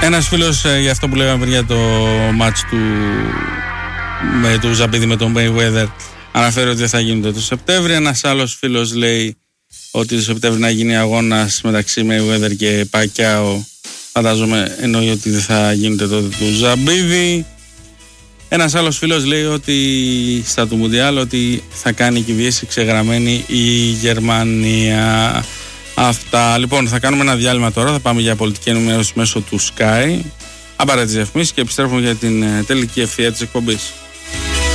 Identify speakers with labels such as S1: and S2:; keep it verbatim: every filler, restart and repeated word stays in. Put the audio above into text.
S1: Ένας φίλος ε, για αυτό που λέγαμε πριν για το μάτς του με του Ζαμπίδη με τον Mayweather αναφέρει ότι δεν θα γίνεται το Σεπτέμβρη. Ένας άλλος φίλος λέει ότι το Σεπτέμβρη να γίνει αγώνας μεταξύ Mayweather και Pacquiao. Φαντάζομαι εννοεί ότι δεν θα γίνεται τότε του Ζαμπίδη. Ένας άλλος φίλος λέει ότι στα του Μουντιάλ ότι θα κάνει κυβίεση ξεγραμμένη η Γερμανία. Αυτά. Λοιπόν, θα κάνουμε ένα διάλειμμα τώρα. Θα πάμε για πολιτική ενημέρωση μέσω του Sky. Απαραίτητες διαφημίσεις και επιστρέφουμε για την τελική ευθεία της εκπομπής.